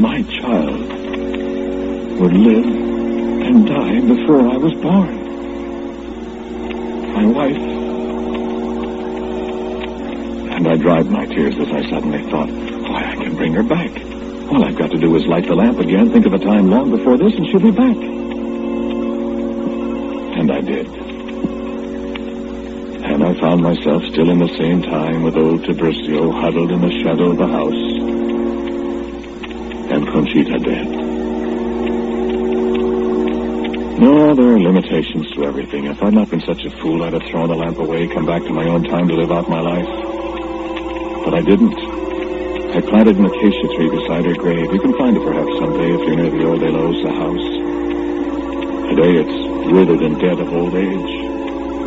my child would live and die before I was born. My wife. And I dried my tears as I suddenly thought, why, I can bring her back. All I've got to do is light the lamp again, think of a time long before this, and she'll be back. And I did. And I found myself still in the same time with old Tiburcio huddled in the shadow of the house, and Conchita dead. No, there are limitations to everything. If I'd not been such a fool, I'd have thrown the lamp away, come back to my own time to live out my life. But I didn't. I planted an acacia tree beside her grave. You can find it perhaps someday if you're near the old De La Osa house. Today it's withered and dead of old age.